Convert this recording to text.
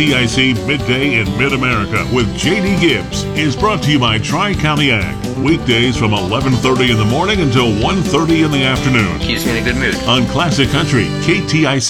KTIC Midday in Mid-America with J.D. Gibbs is brought to you by Tri-County Ag. Weekdays from 11:30 in the morning until 1:30 in the afternoon. Keeps me in a good mood. On Classic Country, KTIC.